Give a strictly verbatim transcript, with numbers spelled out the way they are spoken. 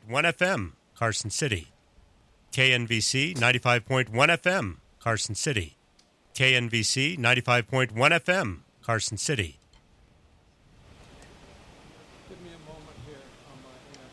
one F M, Carson City. K N V C ninety-five point one F M, Carson City. K N V C ninety-five point one F M, Carson City. Give me a moment here on my end.